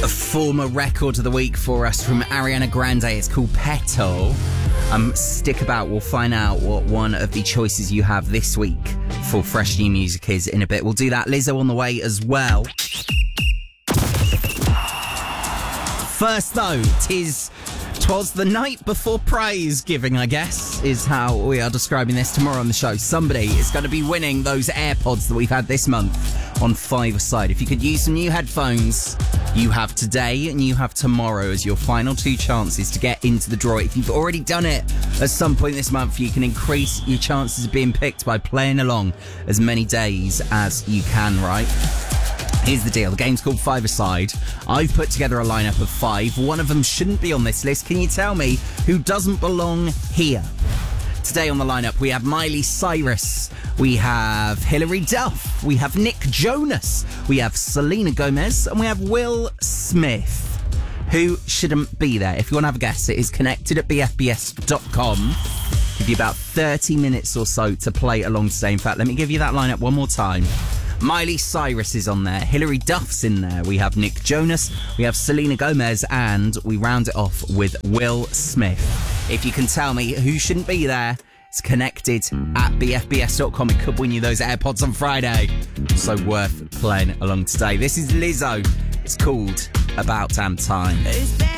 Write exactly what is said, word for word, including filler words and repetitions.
A former record of the week for us from Ariana Grande. It's called Petal. Um, stick about. We'll find out what one of the choices you have this week for fresh new music is in a bit. We'll do that. Lizzo on the way as well. First though, tis... Twas the night before prize giving, I guess, is how we are describing this tomorrow on the show. Somebody is going to be winning those AirPods that we've had this month on Five-A-Side. If you could use some new headphones, you have today and you have tomorrow as your final two chances to get into the draw. If you've already done it at some point this month, you can increase your chances of being picked by playing along as many days as you can, right? Here's the deal. The game's called Five-A-Side. I've put together a lineup of five. One of them shouldn't be on this list. Can you tell me who doesn't belong here? Today on the lineup, we have Miley Cyrus. We have Hilary Duff. We have Nick Jonas. We have Selena Gomez. And we have Will Smith. Who shouldn't be there? If you want to have a guess, it is connected at b f b s dot com. Give you about thirty minutes or so to play along today. In fact, let me give you that lineup one more time. Miley Cyrus is on there. Hilary Duff's in there. We have Nick Jonas. We have Selena Gomez. And we round it off with Will Smith. If you can tell me who shouldn't be there, it's connected at b f b s dot com. It could win you those AirPods on Friday. So worth playing along today. This is Lizzo. It's called About Damn Time.